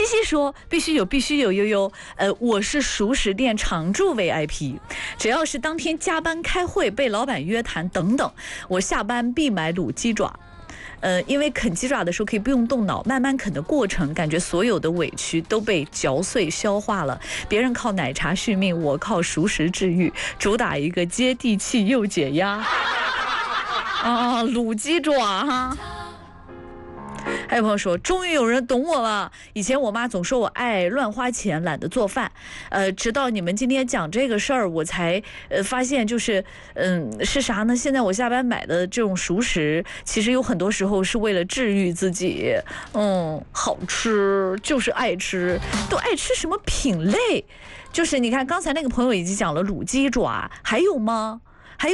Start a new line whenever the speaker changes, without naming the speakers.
西西说必须有，必须有悠悠。我是熟食店常驻 VIP， 只要是当天加班开会被老板约谈等等，我下班必买卤鸡爪。因为啃鸡爪的时候可以不用动脑，慢慢啃的过程，感觉所有的委屈都被嚼碎消化了。别人靠奶茶续命，我靠熟食治愈，主打一个接地气又解压。卤鸡爪哈。还有朋友说，终于有人懂我了。以前我妈总说我爱乱花钱，懒得做饭。直到你们今天讲这个事儿，我才发现就是是啥呢？现在我下班买的这种熟食，其实有很多时候是为了治愈自己。好吃就是爱吃，都爱吃什么品类？就是你看刚才那个朋友已经讲了卤鸡爪，还有吗？